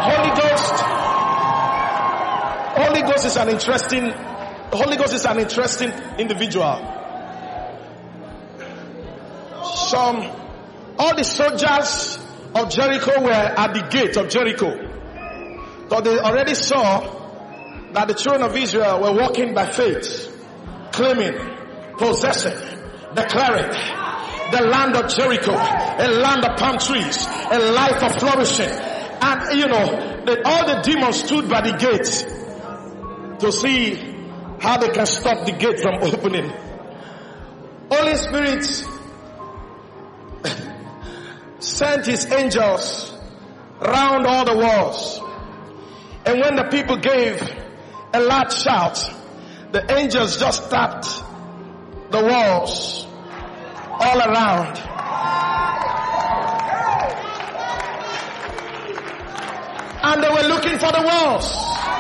Holy Ghost is an interesting individual. All the soldiers of Jericho were at the gate of Jericho. So they already saw that the children of Israel were walking by faith, claiming, possessing, declaring the land of Jericho, a land of palm trees, a life of flourishing. And all the demons stood by the gate to see how they can stop the gate from opening. Holy Spirit sent his angels round all the walls. And when the people gave a loud shout, the angels just tapped the walls all around. And they were looking for the walls.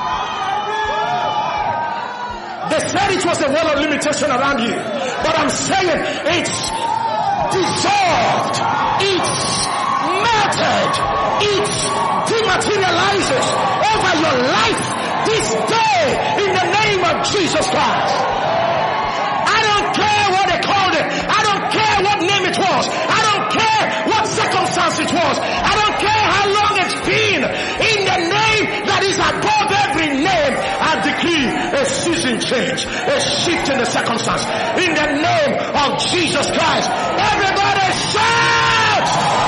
They said it was a wall of limitation around you. But I'm saying it's dissolved. It's melted. It dematerializes over your life this day in the name of Jesus Christ. I don't care what they called it. I don't care what name it was. I don't care what circumstance it was. I don't care how long it's been. In the name that is above every name, I decree a season change, a shift in the circumstance. In the name of Jesus Christ. Everybody shout!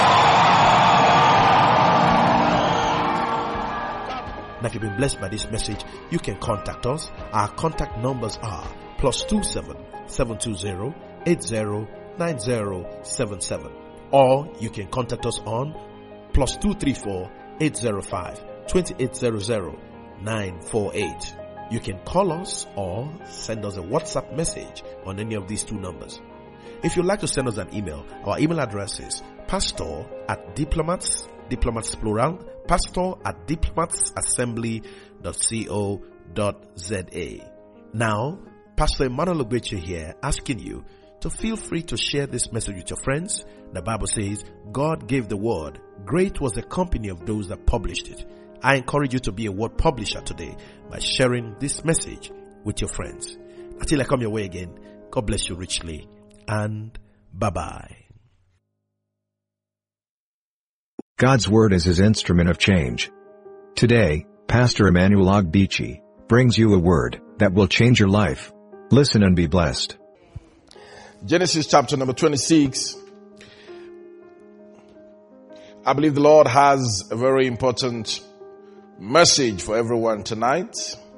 Now, if you've been blessed by this message, you can contact us. Our contact numbers are +27 720 80 9077, or you can contact us on +234 805 2800 948. You can call us or send us a WhatsApp message on any of these two numbers. If you'd like to send us an email, our email address is pastor@diplomats plural, pastor@diplomatsassembly.co.za. Now, Pastor Emmanuel Ogbeche here, asking you to feel free to share this message with your friends. The Bible says, God gave the word. Great was the company of those that published it. I encourage you to be a word publisher today by sharing this message with your friends. Until I come your way again, God bless you richly, and bye-bye. God's Word is His instrument of change. Today, Pastor Emmanuel Ogbeche brings you a word that will change your life. Listen and be blessed. Genesis chapter number 26. I believe the Lord has a very important message for everyone tonight.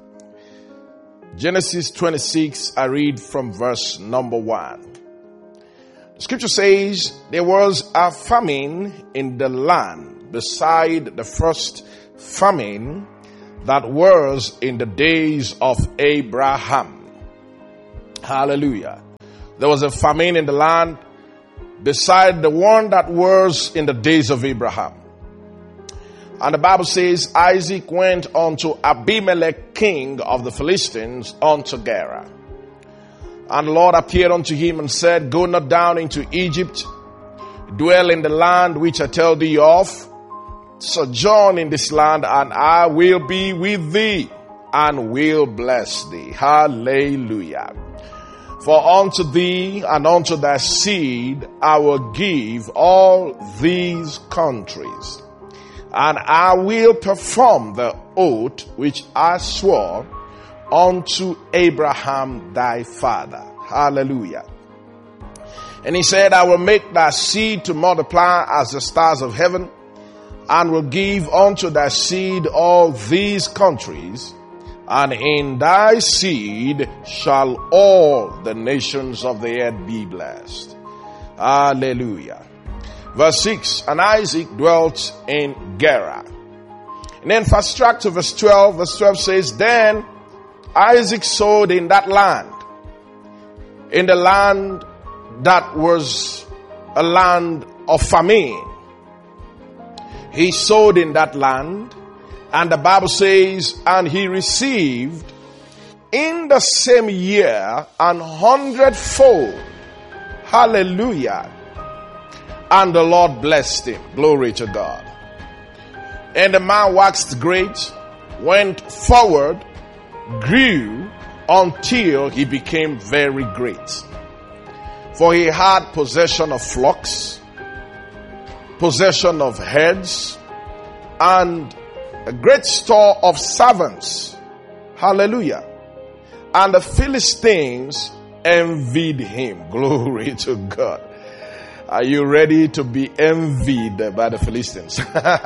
Genesis 26, I read from verse number 1. The scripture says, there was a famine in the land beside the first famine that was in the days of Abraham. Hallelujah. There was a famine in the land beside the one that was in the days of Abraham. And the Bible says, Isaac went unto Abimelech, king of the Philistines, unto Gerar. And the Lord appeared unto him and said, go not down into Egypt, dwell in the land which I tell thee of, sojourn in this land, and I will be with thee, and will bless thee. Hallelujah. For unto thee and unto thy seed I will give all these countries, and I will perform the oath which I swore unto Abraham thy father. Hallelujah. And he said, I will make thy seed to multiply as the stars of heaven, and will give unto thy seed all these countries, and in thy seed shall all the nations of the earth be blessed. Hallelujah. Verse 6, and Isaac dwelt in Gerar. And then fast track to verse 12. Verse 12 says, then Isaac sowed in that land, in the land that was a land of famine. He sowed in that land, and the Bible says, and he received in the same year 100-fold. Hallelujah. And the Lord blessed him. Glory to God. And the man waxed great, went forward, grew until he became very great. For he had possession of flocks, possession of herds, and a great store of servants. Hallelujah. And the Philistines envied him. Glory to God. Are you ready to be envied by the Philistines?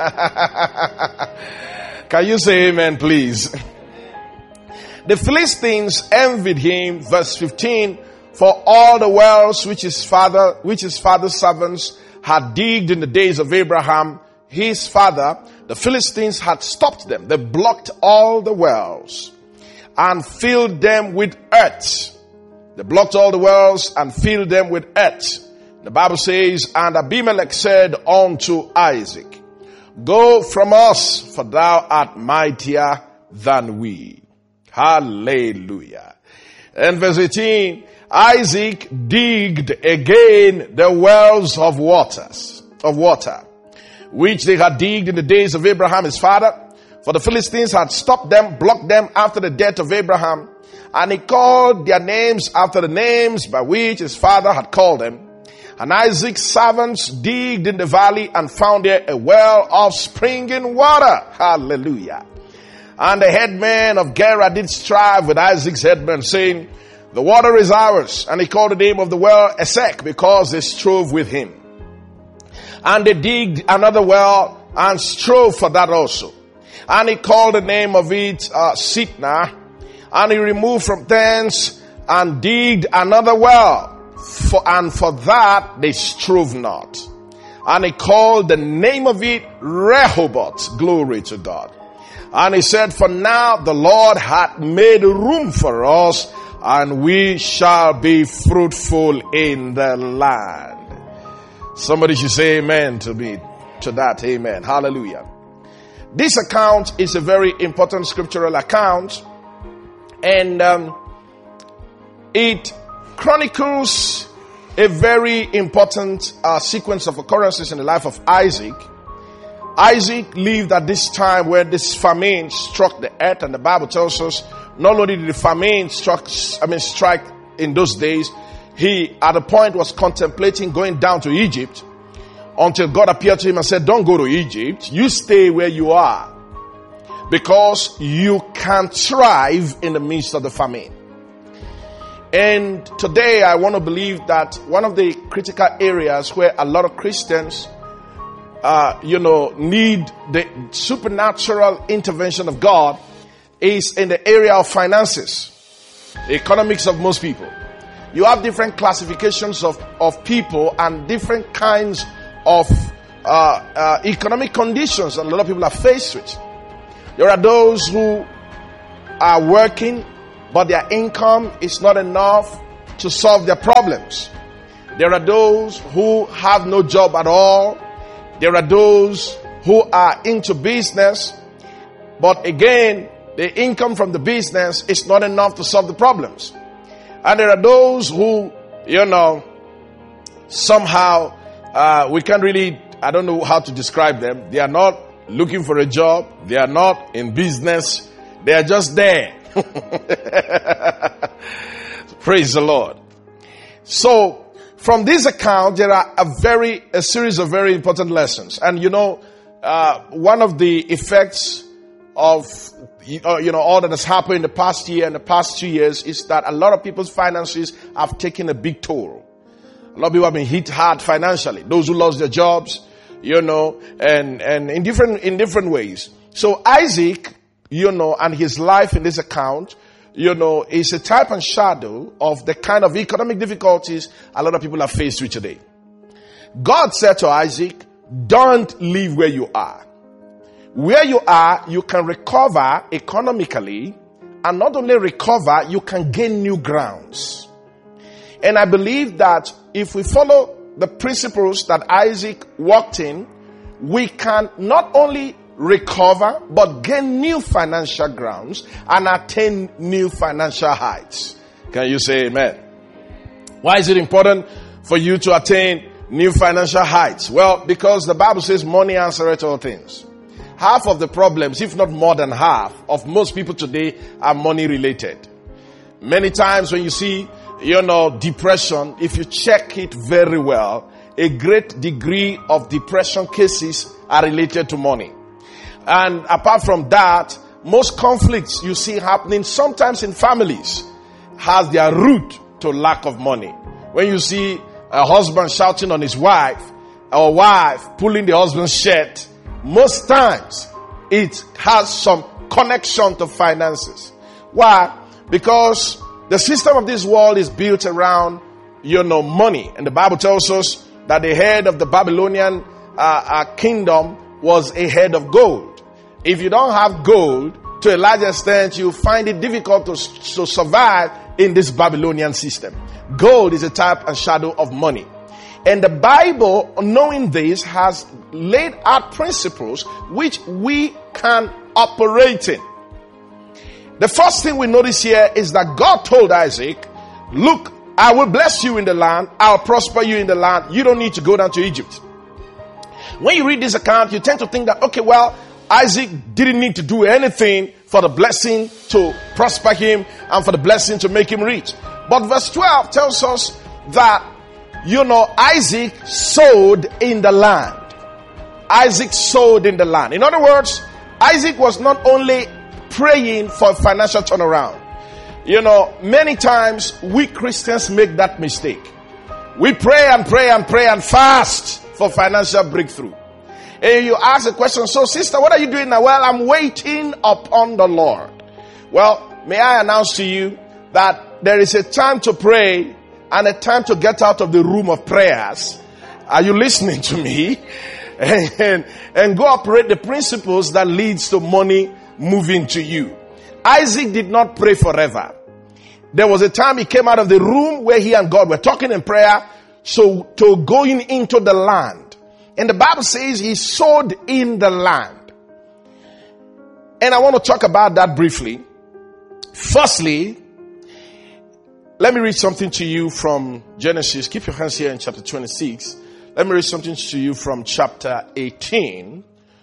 Can you say amen, please? The Philistines envied him, verse 15, for all the wells which his father's servants had digged in the days of Abraham, his father. The Philistines had stopped them. They blocked all the wells and filled them with earth. They blocked all the wells and filled them with earth. The Bible says, and Abimelech said unto Isaac, go from us, for thou art mightier than we. Hallelujah. And verse 18, Isaac digged again the wells of water, which they had digged in the days of Abraham his father. For the Philistines had stopped them, blocked them after the death of Abraham. And he called their names after the names by which his father had called them. And Isaac's servants digged in the valley and found there a well of springing water. Hallelujah. And the headman of Gerar did strive with Isaac's headman, saying, the water is ours. And he called the name of the well Esek, because they strove with him. And they digged another well and strove for that also. And he called the name of it Sitnah. And he removed from thence and digged another well. For that they strove not. And he called the name of it Rehoboth. Glory to God. And he said, for now the Lord hath made room for us, and we shall be fruitful in the land. Somebody should say amen to me, to that. Amen. Hallelujah. This account is a very important scriptural account, and it chronicles a very important sequence of occurrences in the life of Isaac. Isaac lived at this time where this famine struck the earth, and the Bible tells us not only did the famine strike in those days, he at a point was contemplating going down to Egypt, until God appeared to him and said, don't go to Egypt, you stay where you are, because you can thrive in the midst of the famine. And today I want to believe that one of the critical areas where a lot of Christians need the supernatural intervention of God is in the area of finances, the economics of most people. You have different classifications of people and different kinds of economic conditions that a lot of people are faced with. There are those who are working, but their income is not enough to solve their problems. There are those who have no job at all. There are those who are into business, but again, the income from the business is not enough to solve the problems. And there are those who, somehow, we can't really, I don't know how to describe them. They are not looking for a job. They are not in business. They are just there. Praise the Lord. So, from this account, there are a series of very important lessons. And one of the effects of, all that has happened in the past year and the past 2 years is that a lot of people's finances have taken a big toll. A lot of people have been hit hard financially. Those who lost their jobs, and in different ways. So Isaac, and his life in this account, is a type and shadow of the kind of economic difficulties a lot of people are faced with today. God said to Isaac, don't live where you are. Where you are, you can recover economically, and not only recover, you can gain new grounds. And I believe that if we follow the principles that Isaac walked in, we can not only recover, but gain new financial grounds and attain new financial heights. Can you say amen? Why is it important for you to attain new financial heights? Well, because the Bible says money answereth all things. half of the problems, if not more than half, of most people today are money related. Many times when you see, depression, if you check it very well, a great degree of depression cases are related to money. And apart from that, most conflicts you see happening sometimes in families has their root to lack of money. When you see a husband shouting on his wife, or wife pulling the husband's shirt, most times it has some connection to finances. Why? Because the system of this world is built around, money. And the Bible tells us that the head of the Babylonian kingdom was a head of gold. If you don't have gold, to a large extent, you find it difficult to survive in this Babylonian system. Gold is a type and shadow of money. And the Bible, knowing this, has laid out principles which we can operate in. The first thing we notice here is that God told Isaac, look, I will bless you in the land. I'll prosper you in the land. You don't need to go down to Egypt. When you read this account, you tend to think that, okay, well, Isaac didn't need to do anything for the blessing to prosper him and for the blessing to make him rich. But verse 12 tells us that, Isaac sowed in the land. Isaac sowed in the land. In other words, Isaac was not only praying for a financial turnaround. Many times we Christians make that mistake. We pray and pray and pray and fast for financial breakthrough. And you ask a question, so sister, what are you doing now? Well, I'm waiting upon the Lord. Well, may I announce to you that there is a time to pray and a time to get out of the room of prayers. Are you listening to me? And go operate the principles that leads to money moving to you. Isaac did not pray forever. There was a time he came out of the room where he and God were talking in prayer, so to going into the land. And the Bible says he sowed in the land. And I want to talk about that briefly. Firstly, let me read something to you from Genesis. Keep your hands here in chapter 26. Let me read something to you from chapter 8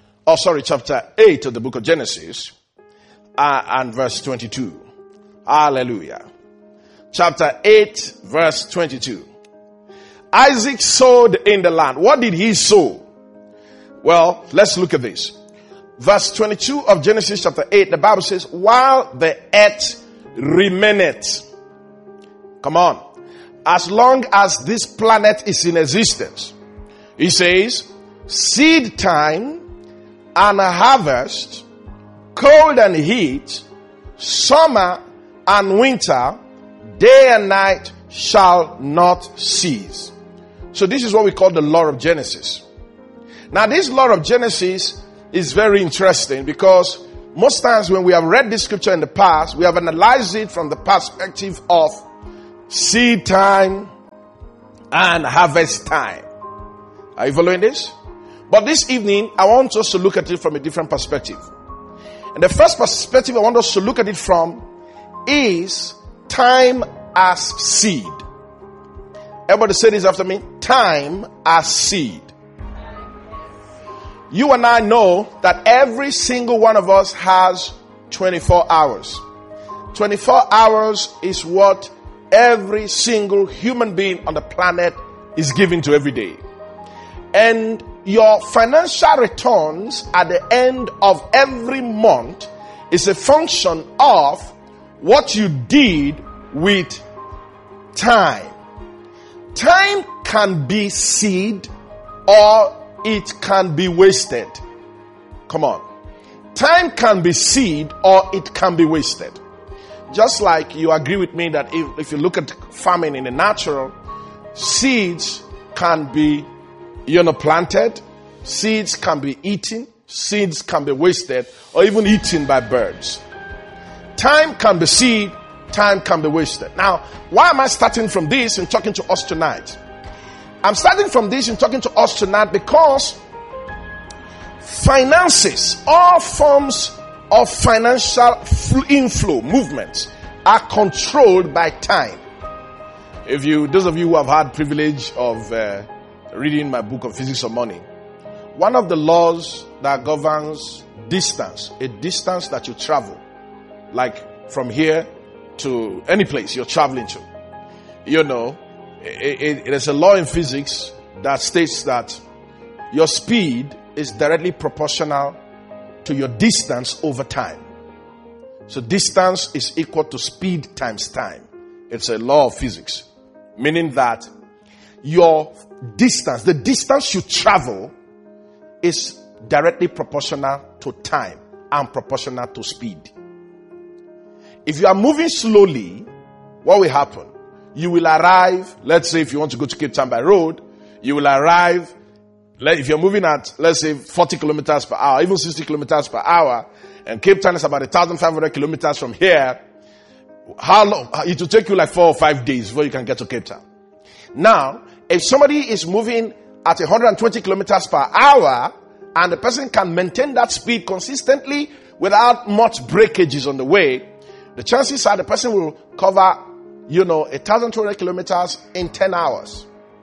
of the book of Genesis, and verse 22. Hallelujah. Chapter 8, verse 22. Isaac sowed in the land. What did he sow? Well, let's look at this. Verse 22 of Genesis chapter 8, the Bible says, while the earth remaineth. Come on. As long as this planet is in existence. He says, seed time and harvest, cold and heat, summer and winter, day and night shall not cease. So this is what we call the law of Genesis. Now this law of Genesis is very interesting because most times when we have read this scripture in the past, we have analyzed it from the perspective of seed time and harvest time. Are you following this? But this evening, I want us to look at it from a different perspective. And the first perspective I want us to look at it from is time as seed. Everybody say this after me. Time as seed. You and I know that every single one of us has 24 hours. 24 hours is what every single human being on the planet is given to every day. And your financial returns at the end of every month is a function of what you did with time. Time can be seed or it can be wasted. Come on. Time can be seed or it can be wasted. Just like you agree with me that if you look at farming in the natural, seeds can be planted, seeds can be eaten, seeds can be wasted, or even eaten by birds. Time can be seed, time can be wasted. Now, why am I starting from this and talking to us tonight? I'm starting from this and talking to us tonight because finances, all forms of financial inflow, movements, are controlled by time. Those of you who have had privilege of reading my book of Physics of Money, one of the laws that governs distance, a distance that you travel, like from here to any place you're traveling to, there's a law in physics that states that your speed is directly proportional to your distance over time. So distance is equal to speed times time. It's a law of physics, meaning that your distance, the distance you travel, is directly proportional to time and proportional to speed. If you are moving slowly, what will happen? You will arrive, let's say if you want to go to Cape Town by road, you will arrive, if you're moving at, let's say 40 kilometers per hour, even 60 kilometers per hour, and Cape Town is about 1,500 kilometers from here, how long? It will take you like 4 or 5 days before you can get to Cape Town. Now, if somebody is moving at 120 kilometers per hour, and the person can maintain that speed consistently without much breakages on the way, the chances are the person will cover, 1,200 kilometers in 10 hours.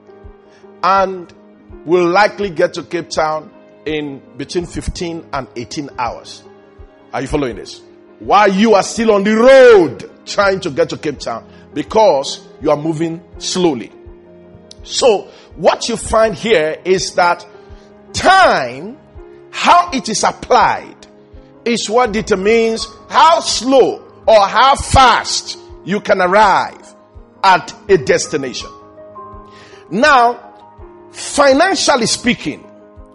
And will likely get to Cape Town in between 15 and 18 hours. Are you following this? While you are still on the road trying to get to Cape Town because you are moving slowly. So what you find here is that time, how it is applied, is what determines how slow or how fast you can arrive at a destination. Now, financially speaking,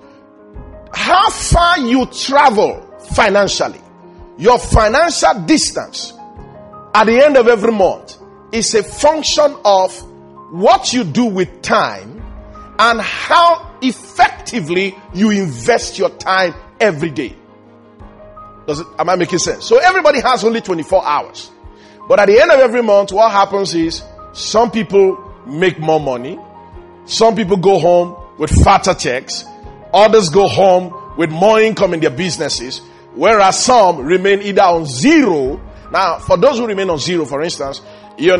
how far you travel financially, your financial distance at the end of every month is a function of what you do with time and how effectively you invest your time every day. Am I making sense? So everybody has only 24 hours. But at the end of every month, what happens is some people make more money. Some people go home with fatter checks. Others go home with more income in their businesses. Whereas some remain either on zero. Now, for those who remain on zero, for instance, you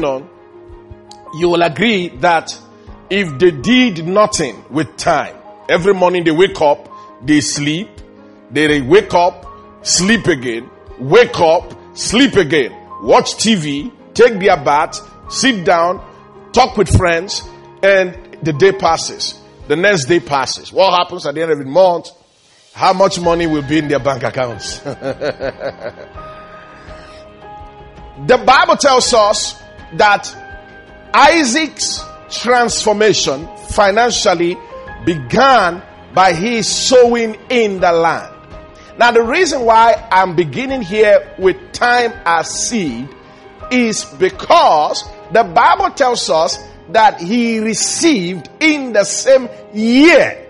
will agree that if they did nothing with time, every morning they wake up, they sleep, they wake up, sleep again, wake up, sleep again, watch TV, take their bath, sit down, talk with friends, and the day passes. The next day passes. What happens at the end of the month? How much money will be in their bank accounts? The Bible tells us that Isaac's transformation financially began by his sowing in the land. Now, the reason why I'm beginning here with time as seed is because the Bible tells us that he received in the same year.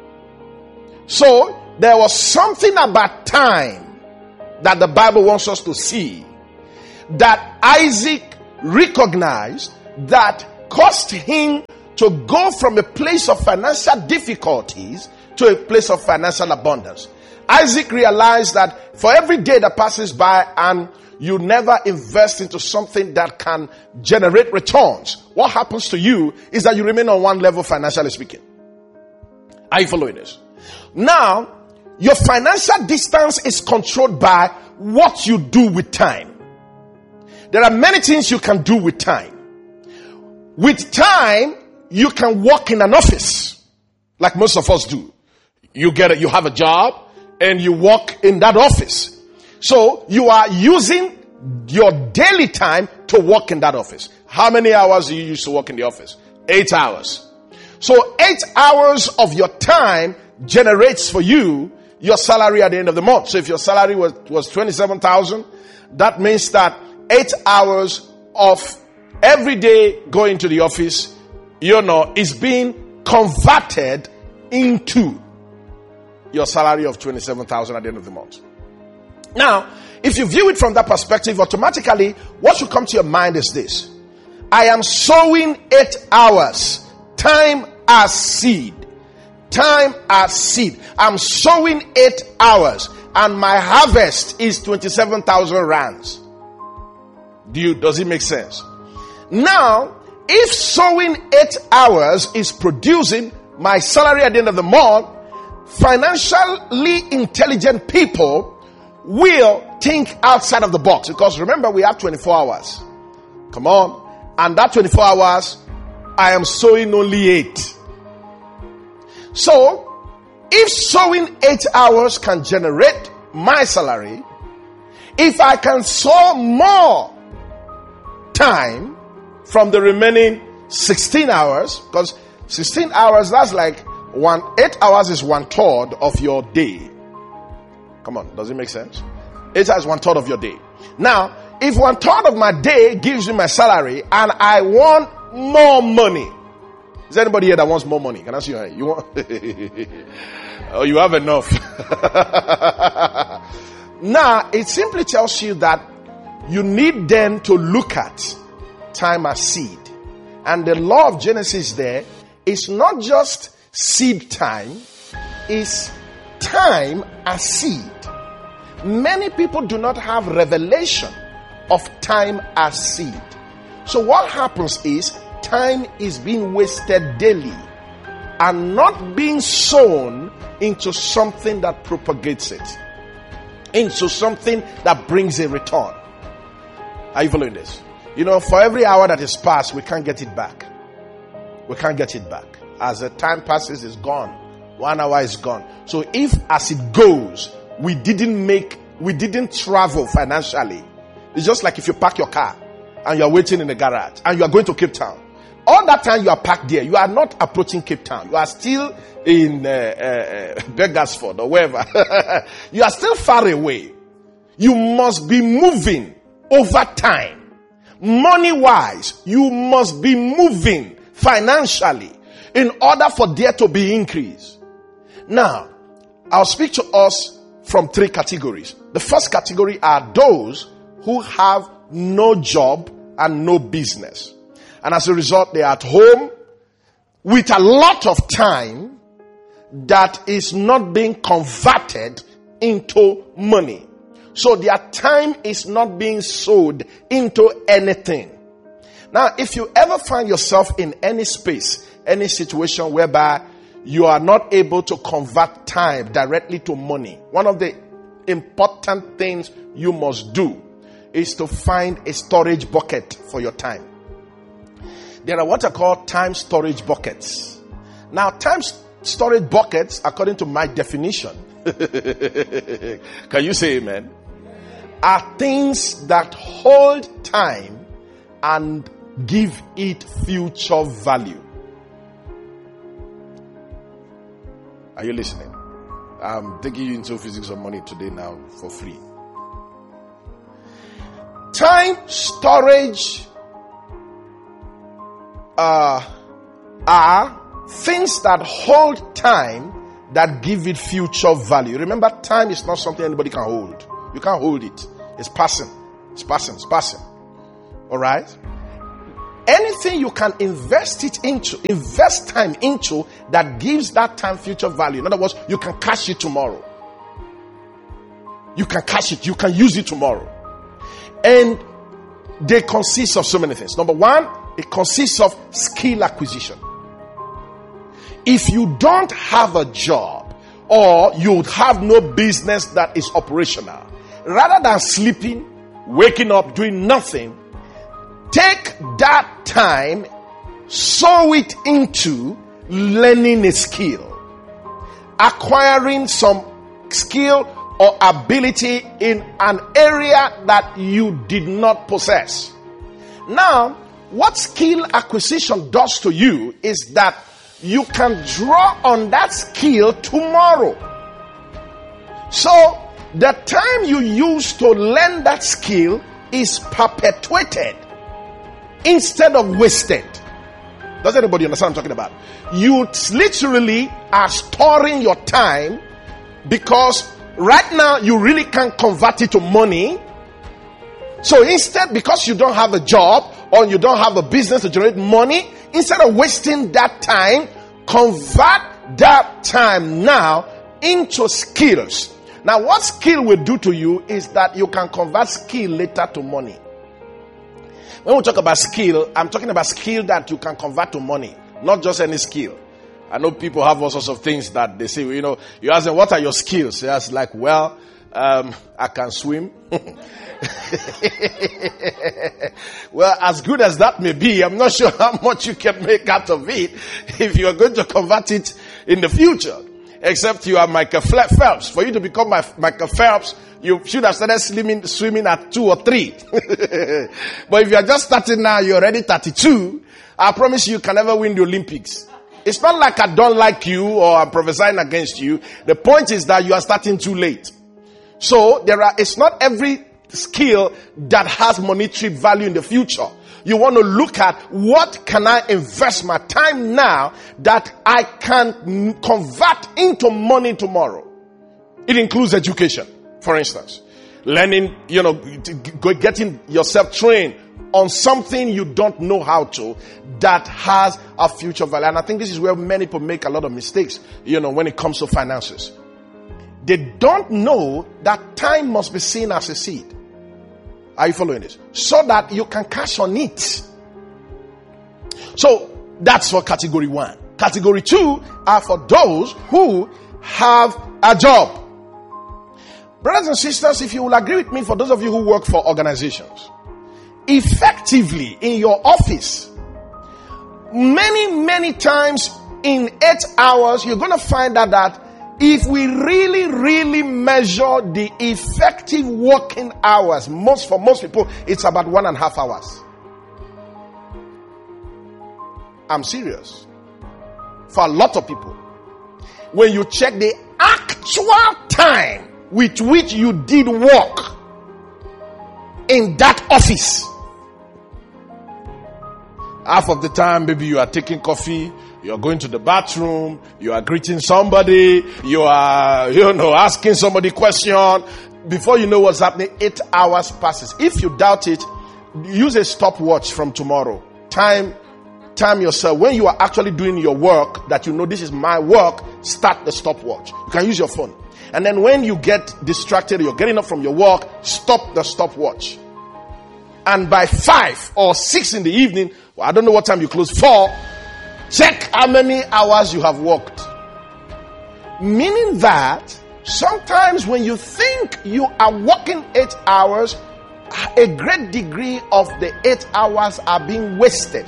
So, there was something about time that the Bible wants us to see, that Isaac recognized, that caused him to go from a place of financial difficulties to a place of financial abundance. Isaac realized that for every day that passes by and you never invest into something that can generate returns, what happens to you is that you remain on one level financially speaking. Are you following this? Now, your financial distance is controlled by what you do with time. There are many things you can do with time. With time, you can work in an office, like most of us do. You have a job, and you work in that office. So, you are using your daily time to work in that office. How many hours do you use to work in the office? 8 hours. So, 8 hours of your time generates for you your salary at the end of the month. So, if your salary was 27,000, that means that 8 hours of every day going to the office, is being converted into your salary of 27,000 at the end of the month. Now, if you view it from that perspective, automatically, what should come to your mind is this. I am sowing 8 hours. Time as seed. Time as seed. I'm sowing 8 hours. And my harvest is 27,000 rands. Does it make sense? Now, if sowing 8 hours is producing my salary at the end of the month, financially intelligent people will think outside of the box, because remember, we have 24 hours. Come on. And that 24 hours, I am sowing only 8. So, if sowing 8 hours can generate my salary, if I can sow more time from the remaining 16 hours, because 16 hours, that's like 8 hours is 1/3 of your day. Come on, does it make sense? 8 hours is 1/3 of your day. Now, if 1/3 of my day gives me my salary and I want more money, is there anybody here that wants more money? Can I see your hand? You want? Oh, you have enough. Now, it simply tells you that you need then to look at time as seed. And the law of Genesis there is not just seed time, it's time as seed. Many people do not have revelation of time as seed. So what happens is time is being wasted daily and not being sown into something that propagates it, into something that brings a return. Are you following this? You know, for every hour that is passed, we can't get it back. We can't get it back. As the time passes, it's gone. 1 hour is gone. So if as it goes, we didn't travel financially. It's just like if you park your car and you're waiting in the garage and you are going to Cape Town. All that time you are parked there, you are not approaching Cape Town. You are still in Beggarsford or wherever. You are still far away. You must be moving over time. Money-wise, you must be moving financially in order for there to be increase. Now, I'll speak to us from 3 categories. The first category are those who have no job and no business. And as a result, they are at home with a lot of time that is not being converted into money. So their time is not being sowed into anything. Now, if you ever find yourself in any space, any situation whereby you are not able to convert time directly to money, one of the important things you must do is to find a storage bucket for your time. There are what are called time storage buckets. Now, time storage buckets, according to my definition, can you say amen? Are things that hold time and give it future value. Are you listening? I'm taking you into physics of money today now for free. Time storage are things that hold time that give it future value. Remember, time is not something anybody can hold. You can't hold it. It's passing. It's passing. It's passing. All right? Anything you can invest time into that gives that time future value. In other words, you can cash it tomorrow. You can cash it. You can use it tomorrow. And they consist of so many things. Number one, it consists of skill acquisition. If you don't have a job or you have no business that is operational, rather than sleeping, waking up, doing nothing, take that time, sow it into learning a skill, acquiring some skill or ability in an area that you did not possess. Now, what skill acquisition does to you is that you can draw on that skill tomorrow. So, the time you use to learn that skill is perpetuated instead of wasted. Does anybody understand what I'm talking about? You literally are storing your time because right now you really can't convert it to money. So instead, because you don't have a job or you don't have a business to generate money, instead of wasting that time, convert that time now into skills. Now, what skill will do to you is that you can convert skill later to money. When we talk about skill, I'm talking about skill that you can convert to money, not just any skill. I know people have all sorts of things that they say, you ask them, what are your skills? They ask like, well, I can swim. Well, as good as that may be, I'm not sure how much you can make out of it if you are going to convert it in the future. Except you are Michael Phelps. For you to become Michael Phelps, you should have started swimming at 2 or 3. But if you are just starting now, you're already 32, I promise you can never win the Olympics. It's not like I don't like you or I'm prophesying against you. The point is that you are starting too late. So it's not every skill that has monetary value in the future. You want to look at what can I invest my time now that I can convert into money tomorrow. It includes education, for instance. Learning, getting yourself trained on something you don't know how to that has a future value. And I think this is where many people make a lot of mistakes, when it comes to finances. They don't know that time must be seen as a seed. Are you following this? So that you can cash on it. So that's for category 1. Category 2 are for those who have a job. Brothers and sisters, if you will agree with me, for those of you who work for organizations, effectively in your office, many times in 8 hours, you're going to find out that if we really measure the effective working hours, for most people, it's about 1.5 hours. I'm serious. For a lot of people, when you check the actual time with which you did work in that office, half of the time, maybe you are taking coffee, you are going to the bathroom, you are greeting somebody, you are, asking somebody a question. Before you know what's happening, 8 hours passes. If you doubt it, use a stopwatch from tomorrow. Time yourself. When you are actually doing your work, that this is my work, start the stopwatch. You can use your phone. And then when you get distracted, you're getting up from your work, stop the stopwatch. And by 5 or 6 in the evening, I don't know what time you close, 4, check how many hours you have worked. Meaning that sometimes when you think you are working 8 hours, a great degree of the 8 hours are being wasted.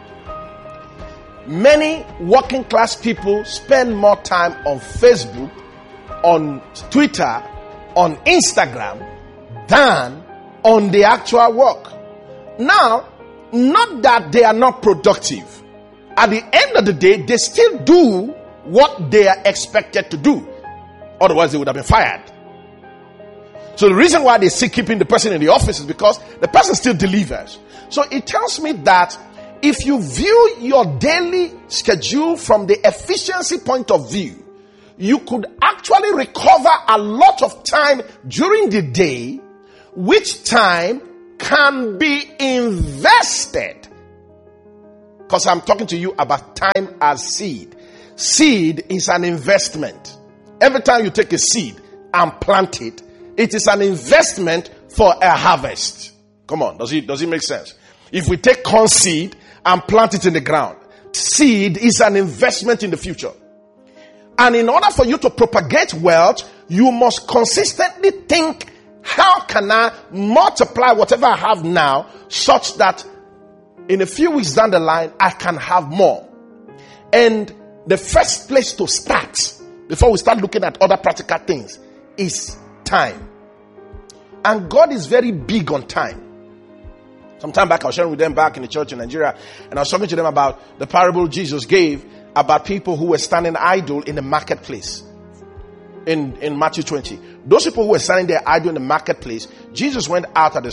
Many working class people spend more time on Facebook, on Twitter, on Instagram than on the actual work. Now, not that they are not productive. At the end of the day, they still do what they are expected to do. Otherwise, they would have been fired. So the reason why they still keeping the person in the office is because the person still delivers. So it tells me that if you view your daily schedule from the efficiency point of view, you could actually recover a lot of time during the day, which time can be invested. Because I'm talking to you about time as seed. Seed is an investment. Every time you take a seed and plant it, it is an investment for a harvest. Come on, does it make sense? If we take corn seed and plant it in the ground, seed is an investment in the future. And in order for you to propagate wealth, you must consistently think, how can I multiply whatever I have now such that in a few weeks down the line, I can have more? And the first place to start, before we start looking at other practical things, is time. And God is very big on time. Some time back, I was sharing with them back in the church in Nigeria, and I was talking to them about the parable Jesus gave about people who were standing idle in the marketplace in Matthew 20. Those people who were standing there idle in the marketplace, Jesus went out at the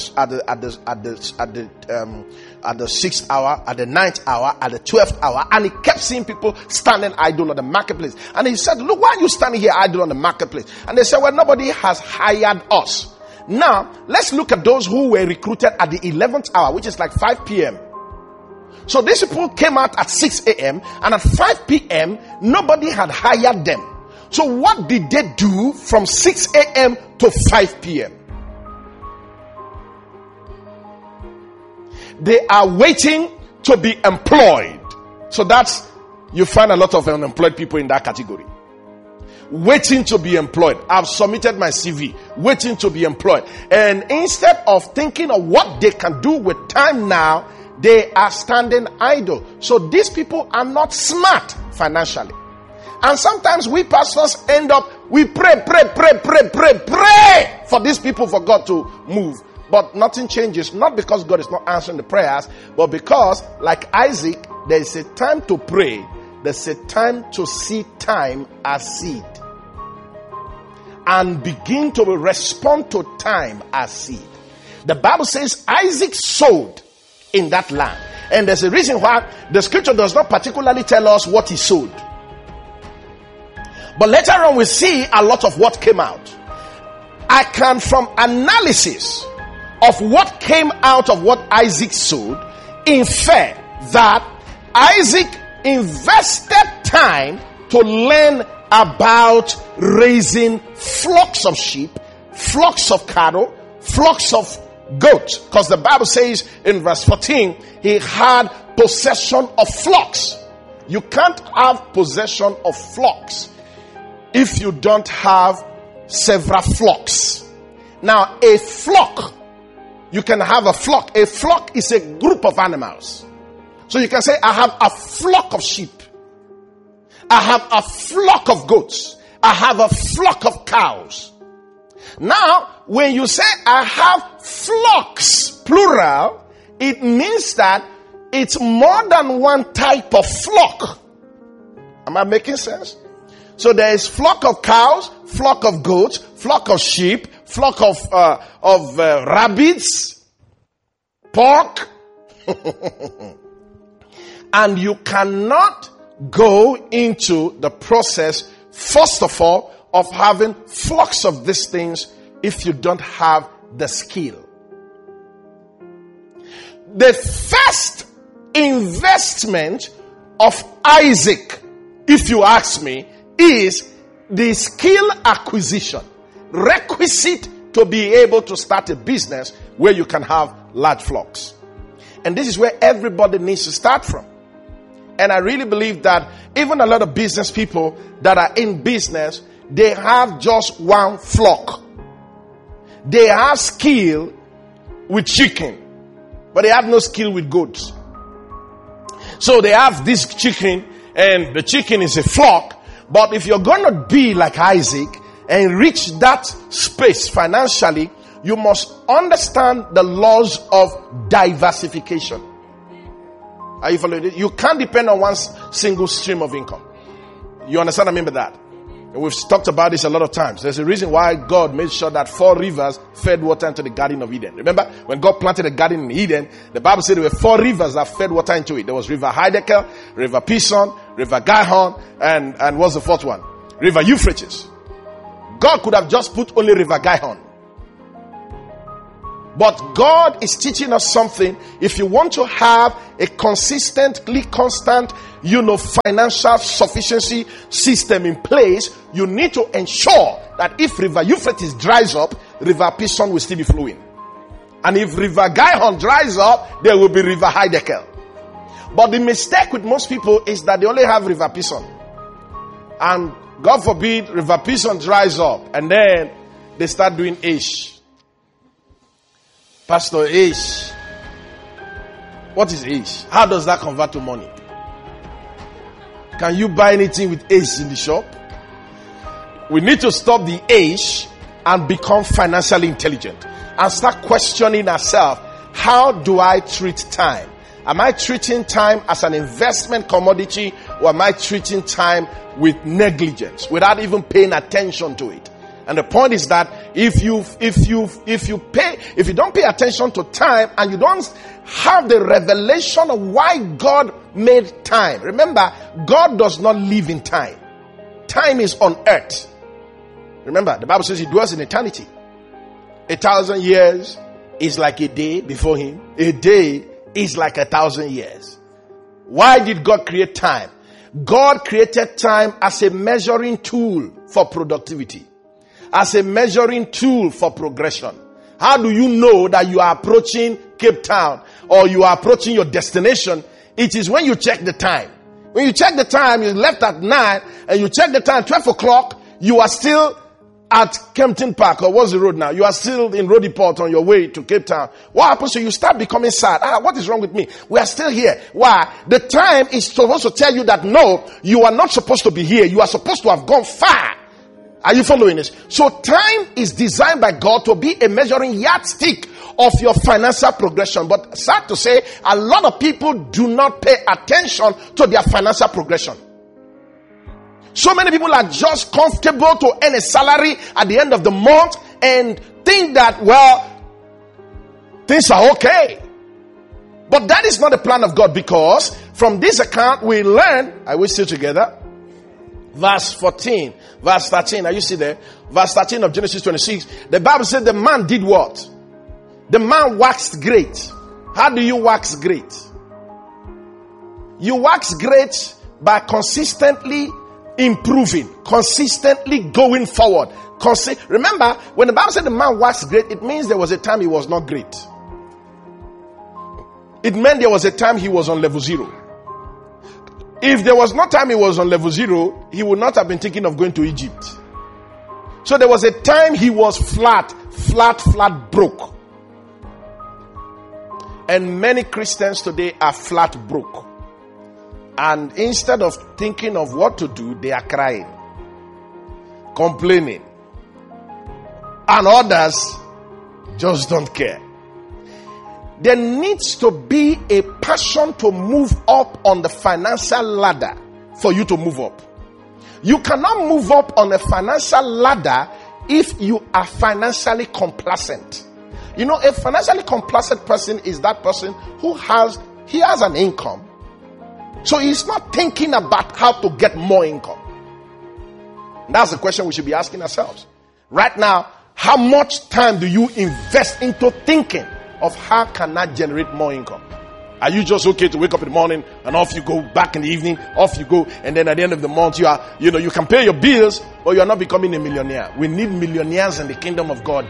6th hour, at the 9th hour, at the 12th hour, and he kept seeing people standing idle on the marketplace. And he said, look, why are you standing here idle on the marketplace? And they said, well, nobody has hired us. Now, let's look at those who were recruited at the 11th hour, which is like 5 p.m. So these people came out at 6 a.m. and at 5 p.m., nobody had hired them. So what did they do from 6 a.m. to 5 p.m.? They are waiting to be employed. So that's You find a lot of unemployed people in that category. Waiting to be employed. I've submitted my CV, waiting to be employed. And instead of thinking of what they can do with time now, they are standing idle. So these people are not smart financially. And sometimes we pastors end up, we pray for these people for God to move. But nothing changes, not because God is not answering the prayers, but because, like Isaac, there is a time to pray, there's a time to see time as seed. And begin to respond to time as seed. The Bible says Isaac sowed in that land. And there's a reason why the scripture does not particularly tell us what he sowed. But later on we see a lot of what came out. I can, from analysis of what came out of what Isaac sowed, infer that Isaac invested time to learn about raising flocks of sheep, flocks of cattle, flocks of goats. Because the Bible says in verse 14, he had possession of flocks. You can't have possession of flocks if you don't have several flocks. Now, a flock, you can have a flock. A flock is a group of animals. So you can say, I have a flock of sheep. I have a flock of goats. I have a flock of cows. Now, when you say I have flocks, plural, it means that it's more than one type of flock. Am I making sense? So there is flock of cows, flock of goats, flock of sheep, flock of rabbits, pork. And you cannot go into the process, first of all, of having flocks of these things if you don't have the skill. The first investment of Isaac, if you ask me, is the skill acquisition requisite to be able to start a business where you can have large flocks. And this is where everybody needs to start from. And I really believe that even a lot of business people that are in business, they have just one flock. They have skill with chicken, but they have no skill with goats. So they have this chicken, and the chicken is a flock. But if you're going to be like Isaac and reach that space financially, you must understand the laws of diversification. Are you following it? You can't depend on one single stream of income. You understand what I mean by that? And we've talked about this a lot of times. There's a reason why God made sure that 4 rivers fed water into the Garden of Eden. Remember, when God planted the Garden in Eden, the Bible said there were 4 rivers that fed water into it. There was River Hiddekel, River Pison, River Gihon, and what's the 4th one? River Euphrates. God could have just put only River Gihon. But God is teaching us something. If you want to have a consistently constant, financial sufficiency system in place, you need to ensure that if River Euphrates dries up, River Pison will still be flowing. And if River Gihon dries up, there will be River Hiddekel. But the mistake with most people is that they only have River Pison. And God forbid, River Pison dries up, and then they start doing Ish. Pastor, Ish. What is Ish? How does that convert to money? Can you buy anything with Ish in the shop? We need to stop the Ish and become financially intelligent and start questioning ourselves. How do I treat time? Am I treating time as an investment commodity, or am I treating time with negligence without even paying attention to it? And the point is that if you don't pay attention to time and you don't have the revelation of why God made time. Remember, God does not live in time. Time is on earth. Remember, the Bible says he dwells in eternity. 1,000 years is like a day before him. A day is like 1,000 years. Why did God create time? God created time as a measuring tool for productivity. As a measuring tool for progression. How do you know that you are approaching Cape Town or you are approaching your destination? It is when you check the time. When you check the time, you left at 9, and you check the time, 12 o'clock, you are still at Kempton Park, or what's the road now? You are still in Rodiport on your way to Cape Town. What happens to you? Start becoming sad. What is wrong with me? We are still here. Why? The time is supposed to tell you that no, you are not supposed to be here. You are supposed to have gone far. Are you following this? So time is designed by God to be a measuring yardstick of your financial progression. But sad to say, a lot of people do not pay attention to their financial progression. So many people are just comfortable to earn a salary at the end of the month and think that, well, things are okay. But that is not the plan of God, because from this account we learn, are we still together? Verse 13, are you still there? Verse 13 of Genesis 26. The Bible said the man did what? The man waxed great. How do you wax great? You wax great by consistently improving, consistently going forward. Remember, when the Bible said the man waxed great, it means there was a time he was not great. It meant there was a time he was on level 0. If there was no time he was on level 0, he would not have been thinking of going to Egypt. So there was a time he was flat broke. And many Christians today are flat broke. And instead of thinking of what to do, they are crying, complaining. And others just don't care. There needs to be a passion to move up on the financial ladder for you to move up. You cannot move up on a financial ladder if you are financially complacent. You know, a financially complacent person is that person who has an income. So he's not thinking about how to get more income. That's the question we should be asking ourselves. Right now, how much time do you invest into thinking of how can I generate more income? Are you just okay to wake up in the morning and off you go, back in the evening, off you go, and then at the end of the month you can pay your bills, but you are not becoming a millionaire? We need millionaires in the kingdom of God.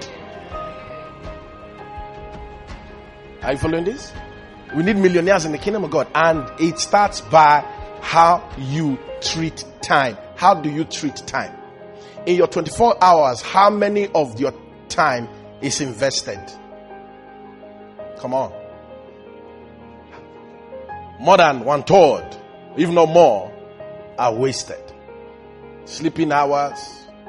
Are you following this? We need millionaires in the kingdom of God. And it starts by how you treat time. How do you treat time? In your 24 hours, how many of your time is invested? Come on. More than 1/3, if not more, are wasted. Sleeping hours,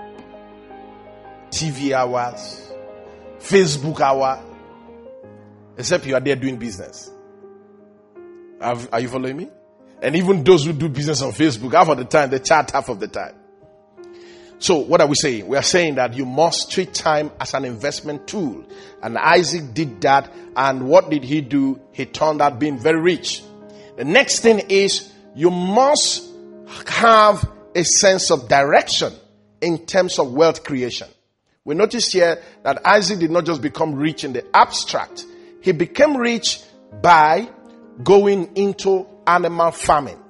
TV hours, Facebook hours. Except you are there doing business. Are you following me? And even those who do business on Facebook, half of the time, they chat half of the time. So what are we saying? We are saying that you must treat time as an investment tool. And Isaac did that. And what did he do? He turned out being very rich. The next thing is you must have a sense of direction in terms of wealth creation. We notice here that Isaac did not just become rich in the abstract. He became rich by going into animal farming.